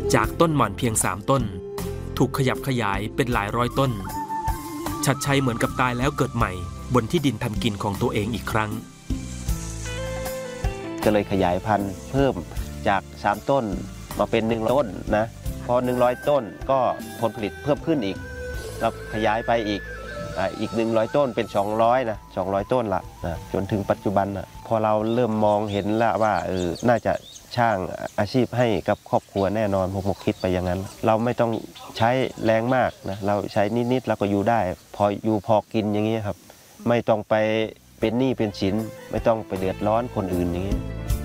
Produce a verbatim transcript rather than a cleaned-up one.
จากต้นหม่อนเพียงสามต้นถูกขยับขยายเป็นหลายร้อยต้นชัดชัยเหมือนกับตายแล้วเกิดใหม่บนที่ดินทำกินของตัวเองอีกครั้งก็เลยขยายพันธุ์เพิ่มจากสามต้นมาเป็นหนึ่งร้อยต้นนะพอหนึ่งร้อยต้นก็ผลผลิตเพิ่มขึ้นอีกแล้วขยายไปอีกอีกหนึ่งร้อยต้นเป็นสองร้อยนะสองร้อยต้นละนะจนถึงปัจจุบันนะพอเราเริ่มมองเห็นแล้วว่าเออน่าจะช่างอาชีพให้กับครอบครัวแน่นอนผมคิดไปอย่างนั้นเราไม่ต้องใช้แรงมากนะเราใช้นิดๆเราก็อยู่ได้พออยู่พอกินอย่างนี้ครับไม่ต้องไปเป็นหนี้เป็นสินไม่ต้องไปเดือดร้อนคนอื่นอย่างนี้